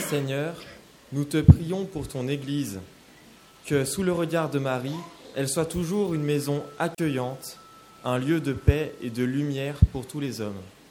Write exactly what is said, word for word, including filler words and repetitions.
Seigneur, nous te prions pour ton Église, que sous le regard de Marie, elle soit toujours une maison accueillante, un lieu de paix et de lumière pour tous les hommes.